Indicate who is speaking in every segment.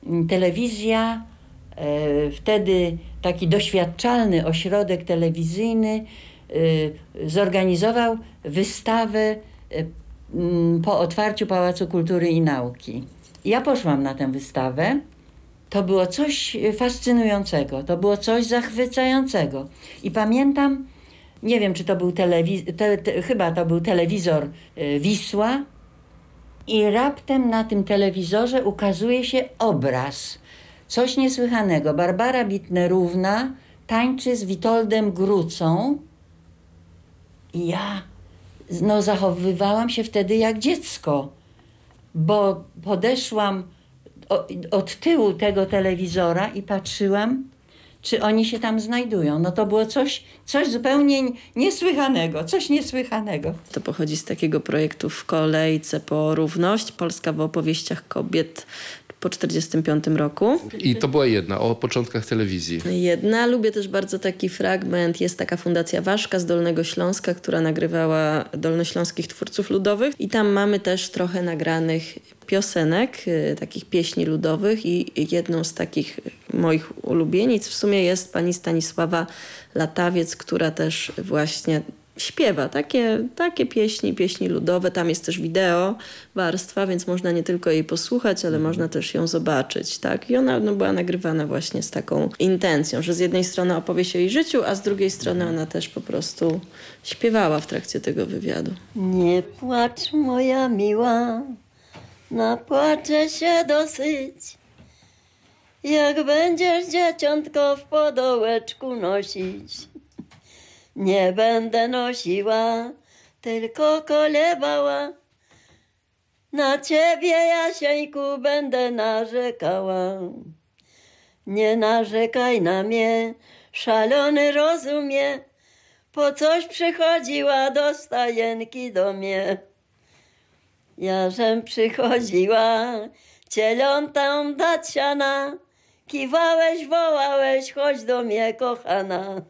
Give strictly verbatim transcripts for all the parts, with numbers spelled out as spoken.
Speaker 1: telewizja, e, wtedy taki doświadczalny ośrodek telewizyjny e, zorganizował wystawę e, m, po otwarciu Pałacu Kultury i Nauki. Ja poszłam na tę wystawę. To było coś fascynującego, to było coś zachwycającego. I pamiętam, nie wiem, czy to był telewizor, te, te, chyba to był telewizor y, Wisła i raptem na tym telewizorze ukazuje się obraz. Coś niesłychanego. Barbara Bitnerówna tańczy z Witoldem Grucą i ja no, zachowywałam się wtedy jak dziecko, bo podeszłam od tyłu tego telewizora i patrzyłam, czy oni się tam znajdują. No to było coś, coś zupełnie niesłychanego, coś niesłychanego.
Speaker 2: To pochodzi z takiego projektu W kolejce po równość. Polska w opowieściach kobiet po czterdziestym piątym roku.
Speaker 3: I to była jedna, o początkach telewizji.
Speaker 2: Jedna. Lubię też bardzo taki fragment. Jest taka Fundacja Waszka z Dolnego Śląska, która nagrywała dolnośląskich twórców ludowych. I tam mamy też trochę nagranych piosenek, y, takich pieśni ludowych i jedną z takich moich ulubienic w sumie jest pani Stanisława Latawiec, która też właśnie śpiewa takie, takie pieśni, pieśni ludowe. Tam jest też wideo, warstwa, więc można nie tylko jej posłuchać, ale można też ją zobaczyć. Tak? I ona no, była nagrywana właśnie z taką intencją, że z jednej strony opowieść o jej życiu, a z drugiej strony ona też po prostu śpiewała w trakcie tego wywiadu.
Speaker 4: Nie płacz, moja miła, napłaczę się dosyć. Jak będziesz dzieciątko w podołeczku nosić, nie będę nosiła, tylko kolebała. Na ciebie, Jasieńku, będę narzekała. Nie narzekaj na mnie, szalony rozumie, po coś przychodziła do stajenki do mnie. Ja żem przychodziła, cielątą dać siana, kiwałeś, wołałeś, chodź do mnie, kochana.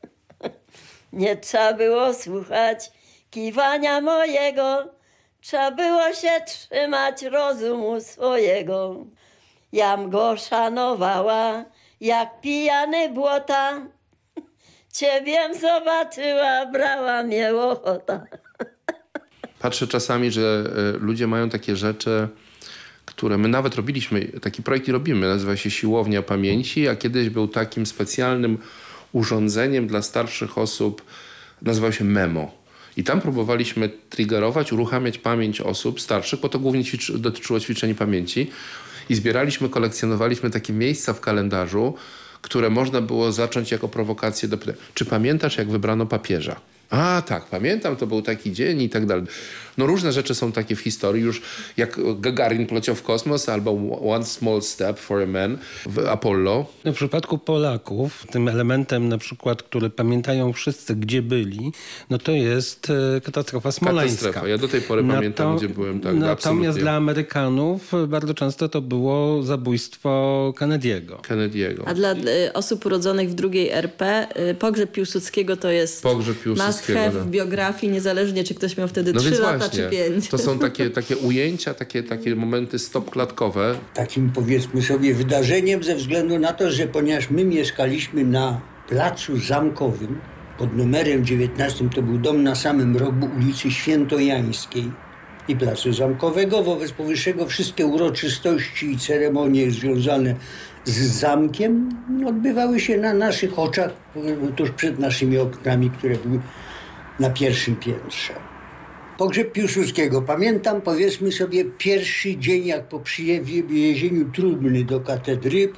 Speaker 4: Nie trzeba było słuchać kiwania mojego, trzeba było się trzymać rozumu swojego. Jam go szanowała, jak pijany błota, ciebiem zobaczyła, brała mnie ochota.
Speaker 3: Patrzę czasami, że ludzie mają takie rzeczy, które my nawet robiliśmy, taki projekt i robimy, nazywa się Siłownia Pamięci, a kiedyś był takim specjalnym urządzeniem dla starszych osób, nazywał się Memo. I tam próbowaliśmy triggerować, uruchamiać pamięć osób starszych, bo to głównie ćwicz- dotyczyło ćwiczeń pamięci. I zbieraliśmy, kolekcjonowaliśmy takie miejsca w kalendarzu, które można było zacząć jako prowokację do pytania. Czy pamiętasz, jak wybrano papieża? A tak, pamiętam, to był taki dzień i tak dalej. No różne rzeczy są takie w historii, już jak Gagarin poleciał w kosmos albo One Small Step for a Man w Apollo.
Speaker 5: W przypadku Polaków tym elementem na przykład, który pamiętają wszyscy, gdzie byli, no to jest e, katastrofa smoleńska.
Speaker 3: Katastrofa. Ja do tej pory
Speaker 5: no
Speaker 3: pamiętam,
Speaker 5: to,
Speaker 3: gdzie byłem. Tak,
Speaker 5: natomiast
Speaker 3: absolutnie.
Speaker 5: dla Amerykanów bardzo często to było zabójstwo Kennedy'ego.
Speaker 3: Kennedy'ego.
Speaker 2: A dla y, osób urodzonych w drugiej R P y, pogrzeb Piłsudskiego to jest
Speaker 3: Pogrzeb
Speaker 2: must
Speaker 3: Piłsudskiego,
Speaker 2: have
Speaker 3: no.
Speaker 2: w biografii, niezależnie czy ktoś miał wtedy
Speaker 3: No
Speaker 2: trzy
Speaker 3: więc
Speaker 2: lata
Speaker 3: właśnie,
Speaker 2: czy pięć.
Speaker 3: to są takie, takie ujęcia, takie, takie momenty stopklatkowe.
Speaker 6: Takim, powiedzmy sobie, wydarzeniem ze względu na to, że ponieważ my mieszkaliśmy na placu Zamkowym pod numerem dziewiętnastym, to był dom na samym rogu ulicy Świętojańskiej i placu Zamkowego. Wobec powyższego wszystkie uroczystości i ceremonie związane z zamkiem odbywały się na naszych oczach, tuż przed naszymi oknami, które były na pierwszym piętrze. Pogrzeb Piłsudskiego. Pamiętam, powiedzmy sobie, pierwszy dzień, jak po przywiezieniu trumny do katedry,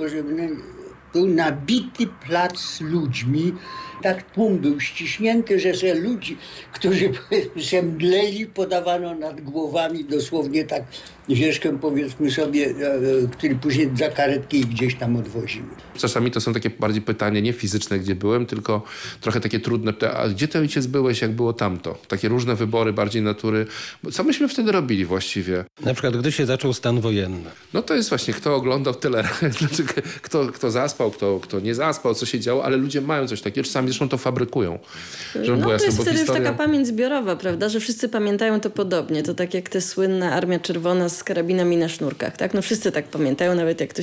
Speaker 6: był nabity plac ludźmi. Tak tłum był ściśnięty, że, że ludzi, którzy powiedzmy się mdleli, podawano nad głowami dosłownie tak wieszkiem, powiedzmy sobie, który później za karetki ich gdzieś tam odwoziły.
Speaker 3: Czasami to są takie bardziej pytania nie fizyczne, gdzie byłem, tylko trochę takie trudne. A gdzie ty, ojciec, byłeś, jak było tamto? Takie różne wybory bardziej natury. Co myśmy wtedy robili właściwie?
Speaker 5: Na przykład, gdy się zaczął stan wojenny.
Speaker 3: No to jest właśnie, kto oglądał tyle, znaczy, kto, kto zaspał, kto, kto nie zaspał, co się działo, ale ludzie mają coś takiego, czasami zresztą to fabrykują. Żeby
Speaker 2: No
Speaker 3: było
Speaker 2: to
Speaker 3: jasne,
Speaker 2: jest
Speaker 3: bo
Speaker 2: wtedy
Speaker 3: historia...
Speaker 2: już taka pamięć zbiorowa, prawda, że wszyscy pamiętają to podobnie. To tak jak te słynna Armia Czerwona z karabinami na sznurkach, tak? No wszyscy tak pamiętają, nawet jak ktoś